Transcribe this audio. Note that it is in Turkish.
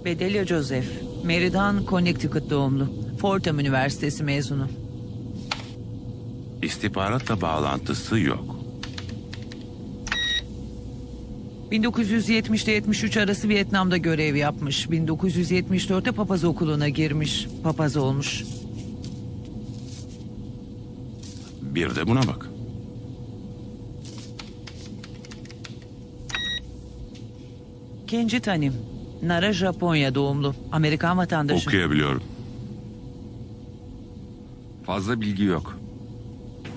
Bedelia Joseph, Meriden, Connecticut doğumlu. Fordham Üniversitesi mezunu. İstihbaratla bağlantısı yok. 1970 ile 73 arası Vietnam'da görev yapmış. 1974'te papaz okuluna girmiş. Papaz olmuş. Bir de buna bak. Kenji Tanim, Nara, Japonya doğumlu. Amerikan vatandaşı. Okuyabiliyorum. Fazla bilgi yok.